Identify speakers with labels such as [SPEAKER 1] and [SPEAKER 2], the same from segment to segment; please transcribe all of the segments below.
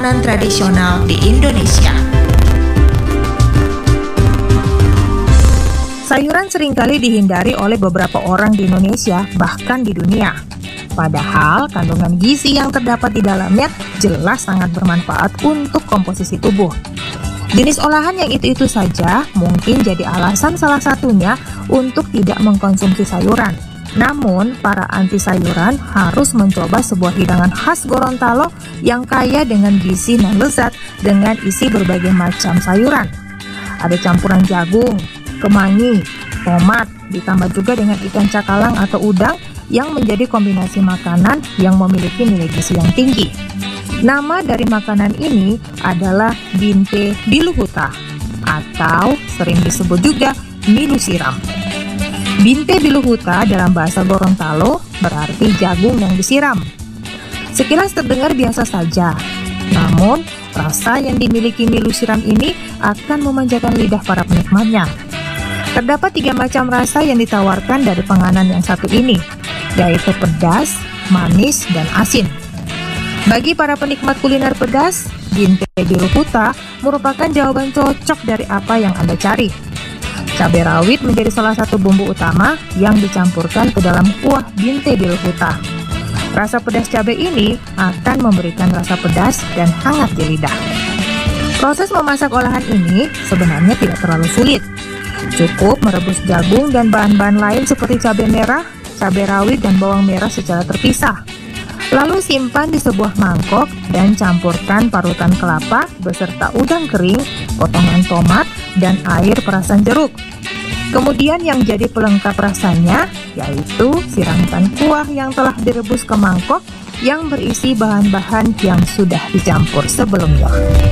[SPEAKER 1] makanan tradisional di Indonesia.
[SPEAKER 2] Sayuran seringkali dihindari oleh beberapa orang di Indonesia, bahkan di dunia. Padahal kandungan gizi yang terdapat di dalamnya jelas sangat bermanfaat untuk komposisi tubuh. Jenis olahan yang itu-itu saja mungkin jadi alasan salah satunya untuk tidak mengkonsumsi sayuran. Namun, para anti sayuran harus mencoba sebuah hidangan khas Gorontalo yang kaya dengan gizi dan lezat dengan isi berbagai macam sayuran. Ada campuran jagung, kemangi, tomat, ditambah juga dengan ikan cakalang atau udang yang menjadi kombinasi makanan yang memiliki nilai gizi yang tinggi. Nama dari makanan ini adalah binte biluhuta atau sering disebut juga milu siram. Binte biluhuta dalam bahasa Gorontalo berarti jagung yang disiram. Sekilas terdengar biasa saja, namun rasa yang dimiliki milu siram ini akan memanjakan lidah para penikmatnya. Terdapat 3 macam rasa yang ditawarkan dari penganan yang satu ini, yaitu pedas, manis, dan asin. Bagi para penikmat kuliner pedas, binte biluhuta merupakan jawaban cocok dari apa yang Anda cari. Cabai rawit menjadi salah satu bumbu utama yang dicampurkan ke dalam kuah binte biluhuta. Rasa pedas cabai ini akan memberikan rasa pedas dan hangat di lidah. Proses memasak olahan ini sebenarnya tidak terlalu sulit. Cukup merebus jagung dan bahan-bahan lain seperti cabai merah, cabai rawit, dan bawang merah secara terpisah. Lalu simpan di sebuah mangkok dan campurkan parutan kelapa beserta udang kering, potongan tomat, dan air perasan jeruk. Kemudian yang jadi pelengkap rasanya yaitu siramkan kuah yang telah direbus ke mangkok yang berisi bahan-bahan yang sudah dicampur sebelumnya.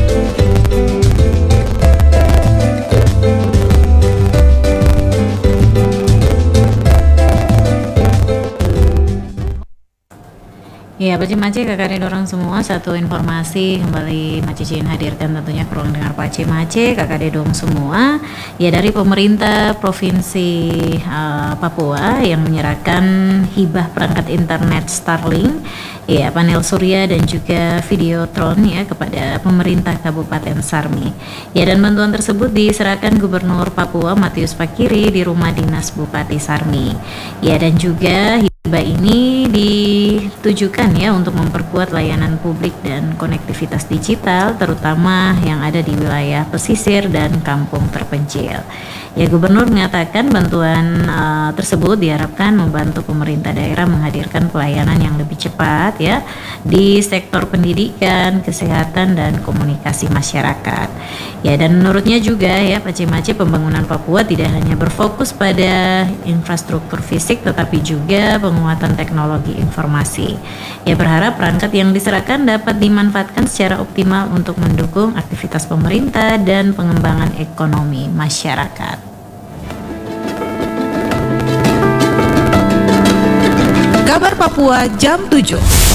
[SPEAKER 3] Ya, Pace-Mace kakak dorong semua, satu informasi kembali Macicin hadirkan tentunya ke ruang dengar Pace-Mace kakak dong semua. Ya, dari pemerintah Provinsi Papua yang menyerahkan hibah perangkat internet Starlink, ya panel surya dan juga Videotron ya kepada pemerintah Kabupaten Sarmi. Ya, dan bantuan tersebut diserahkan Gubernur Papua Matius Fakiri di rumah dinas Bupati Sarmi. Ya, dan juga hibah ini ditujukan ya untuk memperkuat layanan publik dan konektivitas digital terutama yang ada di wilayah pesisir dan kampung terpencil. Ya, Gubernur mengatakan bantuan tersebut diharapkan membantu pemerintah daerah menghadirkan pelayanan yang lebih cepat ya di sektor pendidikan, kesehatan, dan komunikasi masyarakat. Ya, dan menurutnya juga ya Pace-Mace pembangunan Papua tidak hanya berfokus pada infrastruktur fisik tetapi juga penguatan teknologi informasi. Ya, berharap perangkat yang diserahkan dapat dimanfaatkan secara optimal untuk mendukung aktivitas pemerintah dan pengembangan ekonomi masyarakat.
[SPEAKER 1] Kabar Papua jam 7.